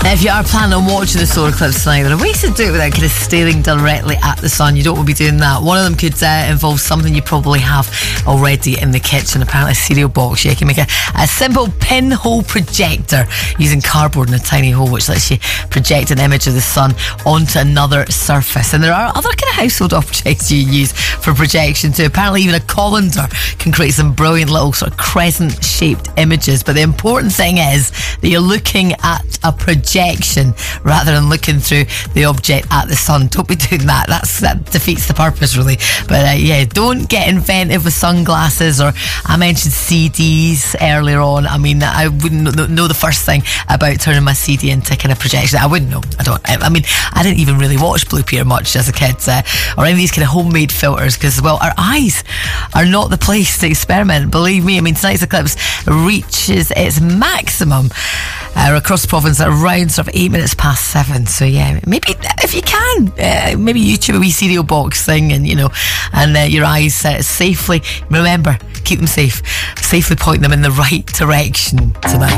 If you are planning on watching the solar eclipse tonight, there are ways to do it without kind of staring directly at the sun. You don't want to be doing that. One of them could involve something you probably have already in the kitchen. Apparently a cereal box. You can make a simple pinhole projector using cardboard in a tiny hole, which lets you project an image of the sun onto another surface. And there are other kind of household objects you can use for projection too. Apparently even a colander can create some brilliant little sort of crescent shaped images. But the important thing is that you're looking at a projection rather than looking through the object at the sun. Don't be doing that. That defeats the purpose, really. But yeah, don't get inventive with sunglasses. Or I mentioned CDs earlier on. I mean, I wouldn't know the first thing about turning my CD into kind of projection. I wouldn't know. I mean, I didn't even really watch Blue Peter much as a kid, or any of these kind of homemade filters, because, well, our eyes are not the place to experiment. Believe me. I mean, tonight's eclipse reaches its maximum across the province at around sort of 8 minutes past 7. So yeah, maybe if you can, maybe YouTube a wee cereal box thing, and your eyes safely, remember, keep them safe, safely point them in the right direction tonight.